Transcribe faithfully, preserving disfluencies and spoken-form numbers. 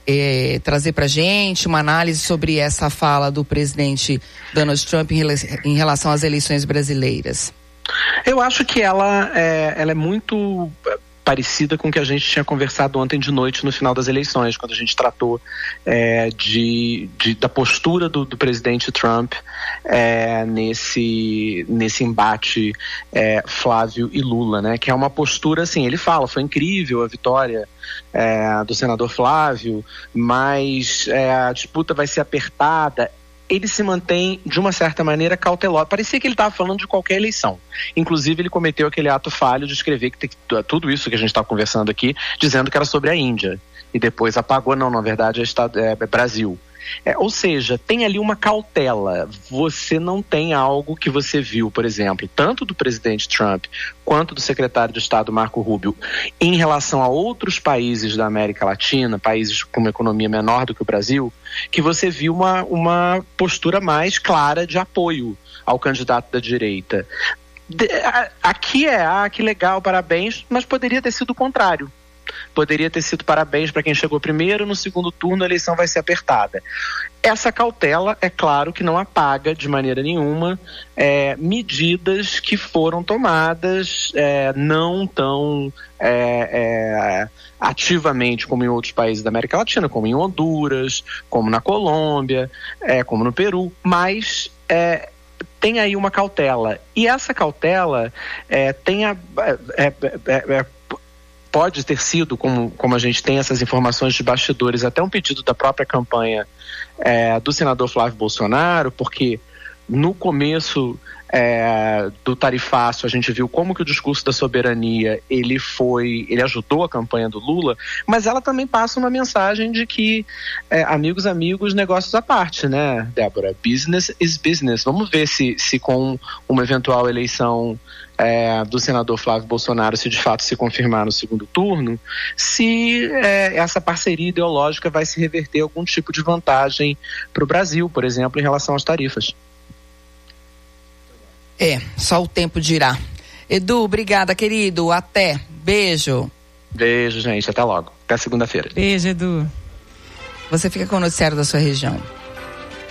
é, trazer pra gente uma análise sobre essa fala do presidente Donald Trump em, em relação às eleições brasileiras? Eu acho que ela é, ela é muito parecida com o que a gente tinha conversado ontem de noite no final das eleições, quando a gente tratou é, de, de, da postura do, do presidente Trump é, nesse, nesse embate é, Flávio e Lula, né? Que é uma postura, assim, ele fala, foi incrível a vitória é, do senador Flávio, mas é, a disputa vai ser apertada. Ele se mantém, de uma certa maneira, cauteloso. Parecia que ele estava falando de qualquer eleição. Inclusive, ele cometeu aquele ato falho de escrever que tem, tudo isso que a gente está conversando aqui, dizendo que era sobre a Índia. E depois apagou, não, na verdade é, estado, é, é Brasil. É, ou seja, tem ali uma cautela. Você não tem algo que você viu, por exemplo, tanto do presidente Trump quanto do secretário de Estado Marco Rubio em relação a outros países da América Latina, países com uma economia menor do que o Brasil, que você viu uma, uma postura mais clara de apoio ao candidato da direita. De, a, aqui é, ah, que legal, parabéns, mas poderia ter sido o contrário. Poderia ter sido parabéns para quem chegou primeiro, no segundo turno a eleição vai ser apertada. Essa cautela, é claro que não apaga de maneira nenhuma é, medidas que foram tomadas é, não tão é, é, ativamente como em outros países da América Latina, como em Honduras, como na Colômbia, é, como no Peru, mas é, tem aí uma cautela. E essa cautela é, tem a... É, é, é, pode ter sido, como, como a gente tem essas informações de bastidores, até um pedido da própria campanha é, do senador Flávio Bolsonaro, porque no começo é, do tarifaço a gente viu como que o discurso da soberania ele foi, ele ajudou a campanha do Lula, mas ela também passa uma mensagem de que é, amigos, amigos, negócios à parte, né, Débora? Business is business. Vamos ver se, se com uma eventual eleição É, do senador Flávio Bolsonaro, se de fato se confirmar no segundo turno, se é, essa parceria ideológica vai se reverter algum tipo de vantagem para o Brasil, por exemplo, em relação às tarifas. É, só o tempo dirá. Edu, obrigada, querido. Até. Beijo. Beijo, gente. Até logo. Até segunda-feira. Beijo, Edu. Você fica com o noticiário da sua região.